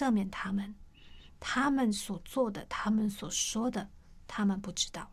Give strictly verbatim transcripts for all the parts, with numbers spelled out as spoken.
赦免他们，他们所做的，他们所说的，他们不知道。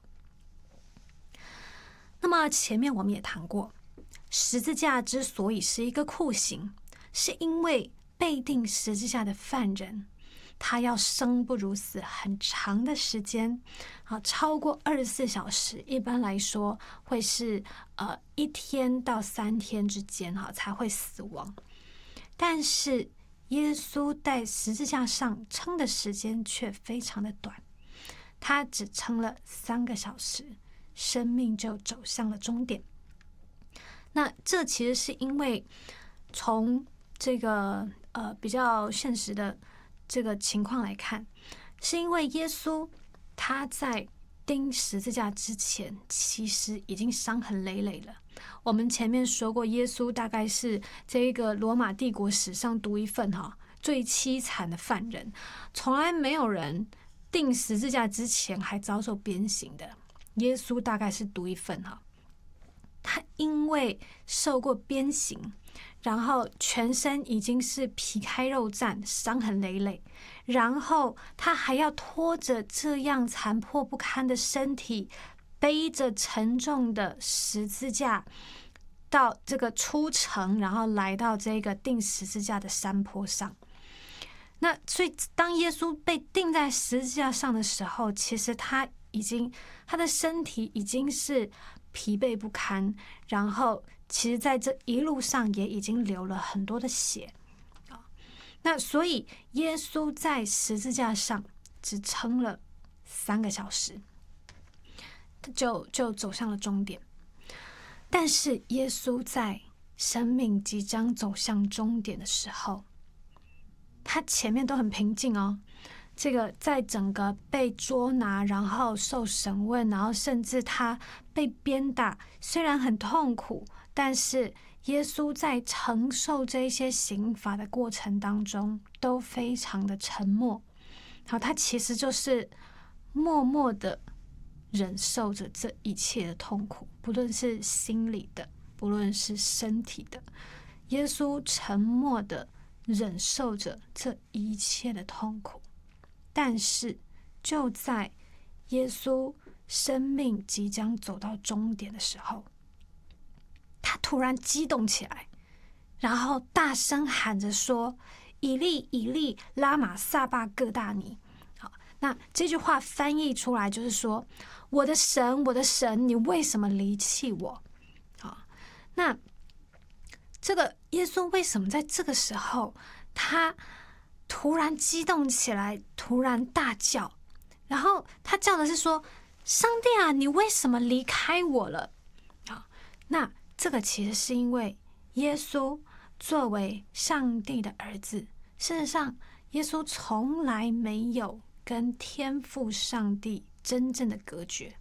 那么前面我们也谈过，十字架之所以是一个酷刑，是因为被钉十字架的犯人，他要生不如死很长的时间，啊，超过二十四小时，一般来说会是呃一天到三天之间哈才会死亡。但是耶稣在十字架上撑的时间却非常的短，他只撑了三个小时，生命就走向了终点。那这其实是因为从这个呃比较现实的这个情况来看，是因为耶稣他在钉十字架之前其实已经伤痕累累了。我们前面说过，耶稣大概是这个罗马帝国史上独一份哈最凄惨的犯人，从来没有人钉十字架之前还遭受鞭刑的，耶稣大概是独一份哈。他因为受过鞭刑，然后全身已经是皮开肉绽，伤痕累累，然后他还要拖着这样残破不堪的身体，背着沉重的十字架到这个出城，然后来到这个钉十字架的山坡上。那所以当耶稣被钉在十字架上的时候，其实他已经他的身体已经是疲惫不堪，然后其实在这一路上也已经流了很多的血。那所以耶稣在十字架上只撑了三个小时，就就走向了终点。但是耶稣在生命即将走向终点的时候，他前面都很平静哦。这个在整个被捉拿，然后受审问，然后甚至他被鞭打，虽然很痛苦，但是耶稣在承受这些刑罚的过程当中都非常的沉默。好，他其实就是默默的忍受着这一切的痛苦，不论是心理的，不论是身体的，耶稣沉默的忍受着这一切的痛苦。但是就在耶稣生命即将走到终点的时候，他突然激动起来，然后大声喊着说：以利以利拉玛撒巴各大尼。好，那这句话翻译出来就是说：我的神，我的神，你为什么离弃我？好，那这个耶稣为什么在这个时候他突然激动起来，突然大叫，然后他叫的是说：上帝啊，你为什么离开我了？啊，那这个其实是因为耶稣作为上帝的儿子，事实上耶稣从来没有跟天父上帝真正的隔绝。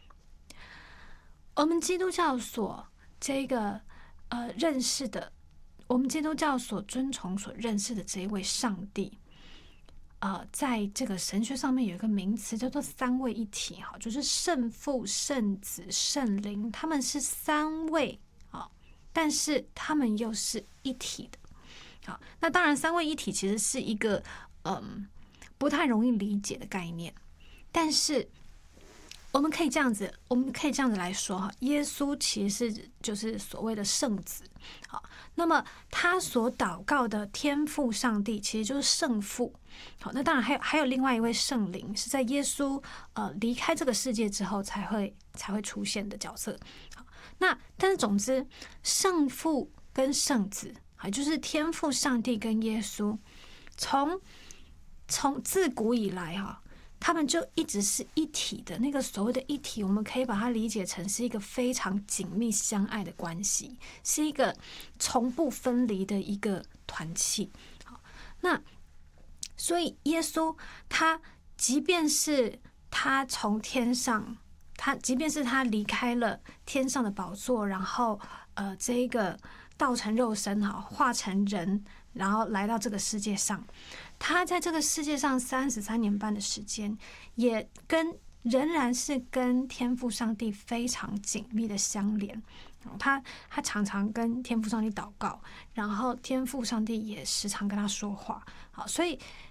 我们基督教所这个呃认识的我们基督教所尊崇、所认识的这一位上帝，呃，在这个神学上面有一个名词叫做三位一体，哈，就是圣父、圣子、圣灵，他们是三位啊，但是他们又是一体的。好，那当然，三位一体其实是一个嗯不太容易理解的概念，但是我们可以这样子，我们可以这样子来说哈，耶稣其实是就是所谓的圣子。好，那么他所祷告的天父上帝其实就是圣父。好，那当然还有还有另外一位圣灵，是在耶稣呃离开这个世界之后才会才会出现的角色。好，那但是总之，圣父跟圣子，啊，就是天父上帝跟耶稣，从从自古以来哈。他们就一直是一体的，那个所谓的一体，我们可以把它理解成是一个非常紧密相爱的关系，是一个从不分离的一个团契。好，那所以耶稣他即便是他从天上，他即便是他离开了天上的宝座，然后呃这一个道成肉身哈，化成人，然后来到这个世界上。他在这个世界上三十三年半的时间，也跟仍然是跟天父上帝非常紧密的相连。他他常常跟天父上帝祷告，然后天父上帝也时常跟他说话。好，所以